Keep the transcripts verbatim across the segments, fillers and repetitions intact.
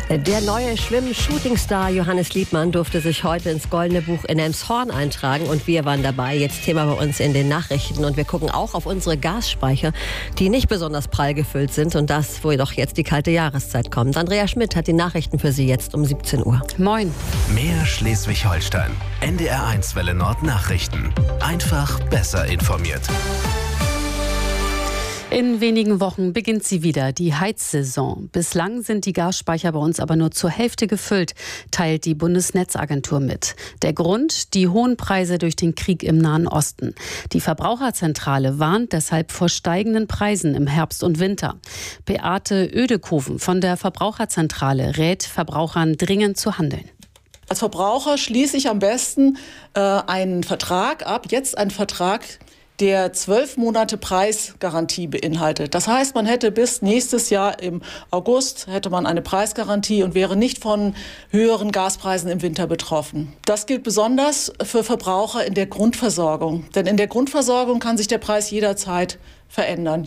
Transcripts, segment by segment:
Der neue Schwimm-Shootingstar Johannes Liebmann durfte sich heute ins Goldene Buch in Elmshorn eintragen und wir waren dabei. Jetzt Thema bei uns in den Nachrichten und wir gucken auch auf unsere Gasspeicher, die nicht besonders prall gefüllt sind und das, wo doch jetzt die kalte Jahreszeit kommt. Andrea Schmidt hat die Nachrichten für Sie jetzt um siebzehn Uhr. Moin. Mehr Schleswig-Holstein. N D R eins Welle Nord Nachrichten. Einfach besser informiert. In wenigen Wochen beginnt sie wieder, die Heizsaison. Bislang sind die Gasspeicher bei uns aber nur zur Hälfte gefüllt, teilt die Bundesnetzagentur mit. Der Grund? Die hohen Preise durch den Krieg im Nahen Osten. Die Verbraucherzentrale warnt deshalb vor steigenden Preisen im Herbst und Winter. Beate Oedekoven von der Verbraucherzentrale rät Verbrauchern dringend zu handeln. Als Verbraucher schließe ich am besten äh, einen Vertrag ab, jetzt einen Vertrag, der zwölf Monate Preisgarantie beinhaltet. Das heißt, man hätte bis nächstes Jahr im August hätte man eine Preisgarantie und wäre nicht von höheren Gaspreisen im Winter betroffen. Das gilt besonders für Verbraucher in der Grundversorgung. Denn in der Grundversorgung kann sich der Preis jederzeit verändern.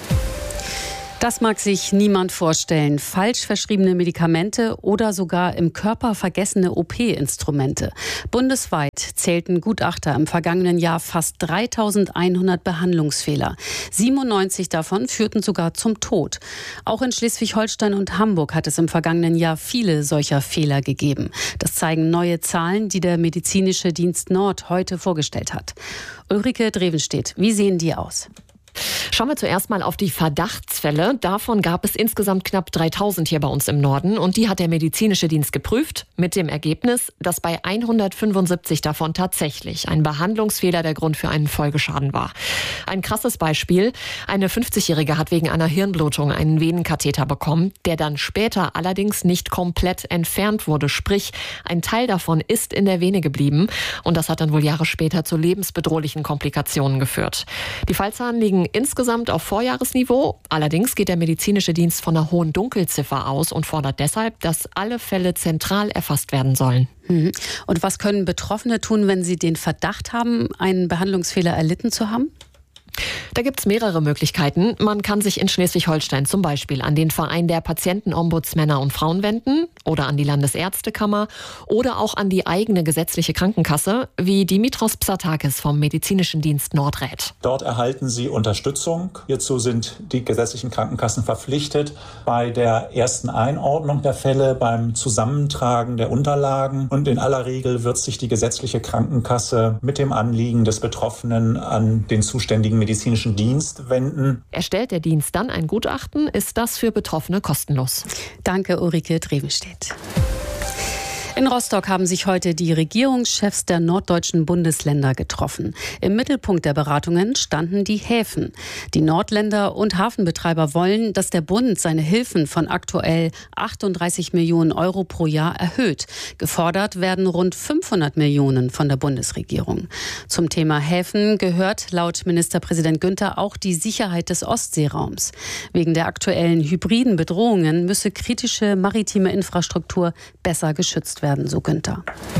Das mag sich niemand vorstellen. Falsch verschriebene Medikamente oder sogar im Körper vergessene O P-Instrumente. Bundesweit zählten Gutachter im vergangenen Jahr fast dreitausendeinhundert Behandlungsfehler. siebenundneunzig davon führten sogar zum Tod. Auch in Schleswig-Holstein und Hamburg hat es im vergangenen Jahr viele solcher Fehler gegeben. Das zeigen neue Zahlen, die der Medizinische Dienst Nord heute vorgestellt hat. Ulrike Drevenstedt, wie sehen die aus? Schauen wir zuerst mal auf die Verdachtsfälle. Davon gab es insgesamt knapp dreitausend hier bei uns im Norden. Und die hat der Medizinische Dienst geprüft mit dem Ergebnis, dass bei hundertfünfundsiebzig davon tatsächlich ein Behandlungsfehler der Grund für einen Folgeschaden war. Ein krasses Beispiel. Eine fünfzigjährige hat wegen einer Hirnblutung einen Venenkatheter bekommen, der dann später allerdings nicht komplett entfernt wurde. Sprich, ein Teil davon ist in der Vene geblieben. Und das hat dann wohl Jahre später zu lebensbedrohlichen Komplikationen geführt. Die Fallzahlen liegen insgesamt auf Vorjahresniveau. Allerdings geht der Medizinische Dienst von einer hohen Dunkelziffer aus und fordert deshalb, dass alle Fälle zentral erfasst werden sollen. Und was können Betroffene tun, wenn sie den Verdacht haben, einen Behandlungsfehler erlitten zu haben? Da gibt es mehrere Möglichkeiten. Man kann sich in Schleswig-Holstein zum Beispiel an den Verein der Patientenombudsmänner und Frauen wenden oder an die Landesärztekammer oder auch an die eigene gesetzliche Krankenkasse, wie Dimitros Psatakis vom Medizinischen Dienst Nord rät. Dort erhalten Sie Unterstützung. Hierzu sind die gesetzlichen Krankenkassen verpflichtet, bei der ersten Einordnung der Fälle, beim Zusammentragen der Unterlagen. Und in aller Regel wird sich die gesetzliche Krankenkasse mit dem Anliegen des Betroffenen an den zuständigen medizinischen Dienst wenden. Erstellt der Dienst dann ein Gutachten, ist das für Betroffene kostenlos. Danke, Ulrike Drevenstedt. In Rostock haben sich heute die Regierungschefs der norddeutschen Bundesländer getroffen. Im Mittelpunkt der Beratungen standen die Häfen. Die Nordländer und Hafenbetreiber wollen, dass der Bund seine Hilfen von aktuell achtunddreißig Millionen Euro pro Jahr erhöht. Gefordert werden rund fünfhundert Millionen von der Bundesregierung. Zum Thema Häfen gehört laut Ministerpräsident Günther auch die Sicherheit des Ostseeraums. Wegen der aktuellen hybriden Bedrohungen müsse kritische maritime Infrastruktur besser geschützt werden. werden, so Günther.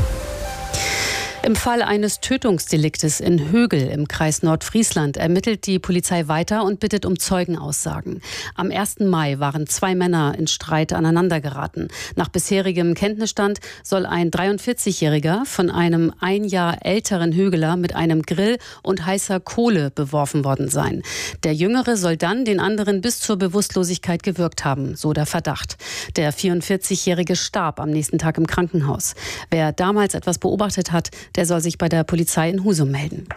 Im Fall eines Tötungsdeliktes in Högel im Kreis Nordfriesland ermittelt die Polizei weiter und bittet um Zeugenaussagen. Am ersten Mai waren zwei Männer in Streit aneinandergeraten. Nach bisherigem Kenntnisstand soll ein dreiundvierzigjähriger von einem ein Jahr älteren Högeler mit einem Grill und heißer Kohle beworfen worden sein. Der Jüngere soll dann den anderen bis zur Bewusstlosigkeit gewürgt haben, so der Verdacht. Der vierundvierzigjährige starb am nächsten Tag im Krankenhaus. Wer damals etwas beobachtet hat, der soll sich bei der Polizei in Husum melden.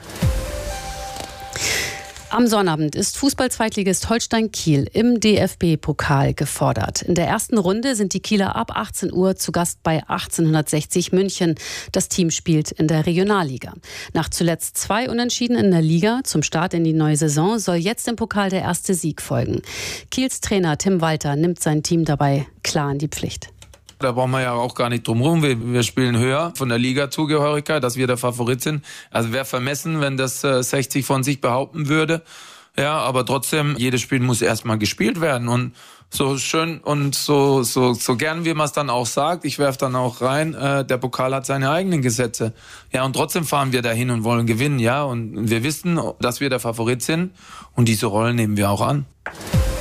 Am Sonnabend ist Fußball-Zweitligist Holstein Kiel im D F B-Pokal gefordert. In der ersten Runde sind die Kieler ab achtzehn Uhr zu Gast bei achtzehnhundertsechzig München. Das Team spielt in der Regionalliga. Nach zuletzt zwei Unentschieden in der Liga zum Start in die neue Saison soll jetzt im Pokal der erste Sieg folgen. Kiels Trainer Tim Walter nimmt sein Team dabei klar in die Pflicht. Da brauchen wir ja auch gar nicht drum rum. Wir, wir spielen höher von der Liga-Zugehörigkeit, dass wir der Favorit sind. Also wäre vermessen, wenn das äh, sechzig von sich behaupten würde. Ja, aber trotzdem, jedes Spiel muss erstmal gespielt werden. Und so schön und so so so gern wie man es dann auch sagt, ich werfe dann auch rein, äh, der Pokal hat seine eigenen Gesetze. Ja, und trotzdem fahren wir dahin und wollen gewinnen, ja. Und wir wissen, dass wir der Favorit sind. Und diese Rollen nehmen wir auch an.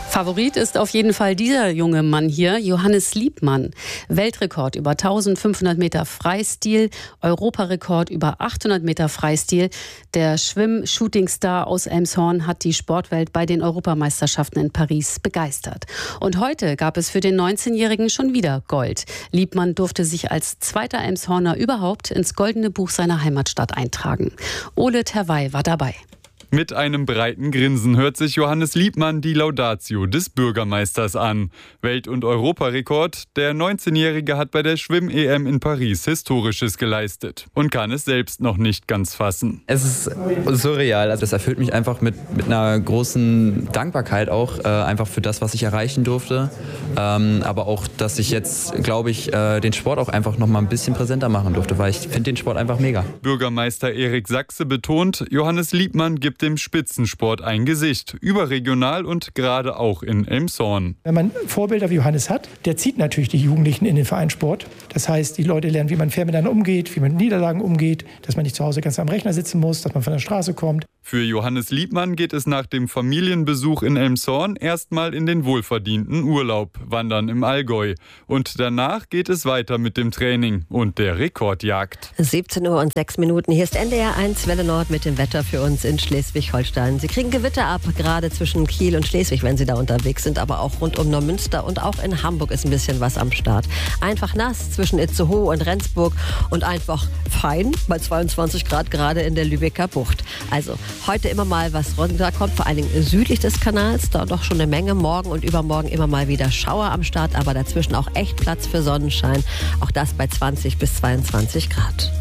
Favorit ist auf jeden Fall dieser junge Mann hier, Johannes Liebmann. Weltrekord über eintausendfünfhundert Meter Freistil, Europarekord über achthundert Meter Freistil. Der Schwimm-Shootingstar aus Elmshorn hat die Sportwelt bei den Europameisterschaften in Paris begeistert. Und heute gab es für den neunzehnjährigen schon wieder Gold. Liebmann durfte sich als zweiter Elmshorner überhaupt ins Goldene Buch seiner Heimatstadt eintragen. Ole Terwey war dabei. Mit einem breiten Grinsen hört sich Johannes Liebmann die Laudatio des Bürgermeisters an. Welt- und Europarekord. Der neunzehnjährige hat bei der Schwimm-E M in Paris Historisches geleistet und kann es selbst noch nicht ganz fassen. Es ist surreal. Also das erfüllt mich einfach mit, mit einer großen Dankbarkeit auch, äh, einfach für das, was ich erreichen durfte. Ähm, aber auch, dass ich jetzt, glaube ich, äh, den Sport auch einfach noch mal ein bisschen präsenter machen durfte, weil ich finde den Sport einfach mega. Bürgermeister Erik Sachse betont, Johannes Liebmann gibt dem Spitzensport ein Gesicht, überregional und gerade auch in Elmshorn. Wenn man Vorbilder wie Johannes hat, der zieht natürlich die Jugendlichen in den Vereinssport. Das heißt, die Leute lernen, wie man fair miteinander umgeht, wie man mit Niederlagen umgeht, dass man nicht zu Hause ganz am Rechner sitzen muss, dass man von der Straße kommt. Für Johannes Liebmann geht es nach dem Familienbesuch in Elmshorn erstmal in den wohlverdienten Urlaub, Wandern im Allgäu. Und danach geht es weiter mit dem Training und der Rekordjagd. siebzehn Uhr und sechs Minuten. Hier ist N D R eins Welle Nord mit dem Wetter für uns in Schleswig-Holstein. Sie kriegen Gewitter ab, gerade zwischen Kiel und Schleswig, wenn Sie da unterwegs sind, aber auch rund um Neumünster und auch in Hamburg ist ein bisschen was am Start. Einfach nass zwischen Itzehoe und Rendsburg und einfach fein bei zweiundzwanzig Grad gerade in der Lübecker Bucht. Also heute immer mal was runterkommt, vor allen Dingen südlich des Kanals, da doch schon eine Menge. Morgen und übermorgen immer mal wieder Schauer am Start, aber dazwischen auch echt Platz für Sonnenschein. Auch das bei zwanzig bis zweiundzwanzig Grad.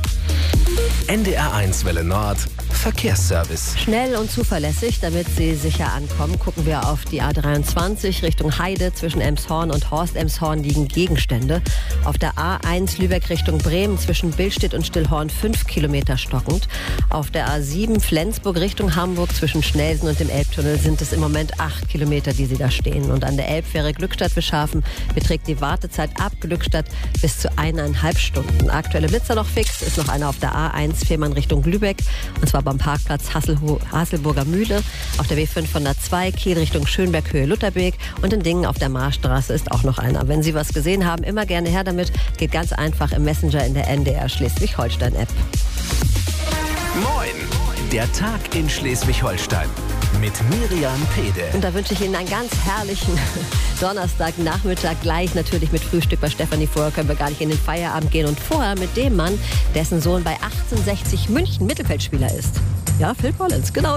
N D R eins Welle Nord Verkehrsservice. Schnell und zuverlässig, damit Sie sicher ankommen, gucken wir auf die A dreiundzwanzig Richtung Heide. Zwischen Elmshorn und Horst-Elmshorn liegen Gegenstände. Auf der A eins Lübeck Richtung Bremen zwischen Billstedt und Stillhorn fünf Kilometer stockend. Auf der A sieben Flensburg Richtung Hamburg zwischen Schnelsen und dem Elbtunnel sind es im Moment acht Kilometer, die Sie da stehen. Und an der Elbfähre Glückstadt-Bischhafen beträgt die Wartezeit ab Glückstadt bis zu eineinhalb Stunden. Aktuelle Blitzer noch fix, ist noch einer auf der A eins Fehmarn Richtung Lübeck. Und zwar beim Parkplatz Hasselho- Hasselburger Mühle. Auf der B fünfhundertzwei Kiel Richtung Schönberg-Höhe Lutherbeek. Und in Dingen auf der Marstraße ist auch noch einer. Wenn Sie was gesehen haben, immer gerne her damit. Geht ganz einfach im Messenger in der N D R Schleswig-Holstein-App. Moin, der Tag in Schleswig-Holstein mit Miriam Pede. Und da wünsche ich Ihnen einen ganz herrlichen Donnerstagnachmittag. Gleich natürlich mit Frühstück bei Stefanie. Vorher können wir gar nicht in den Feierabend gehen. Und vorher mit dem Mann, dessen Sohn bei achtzehnhundertsechzig München Mittelfeldspieler ist. Ja, Phil Collins, genau.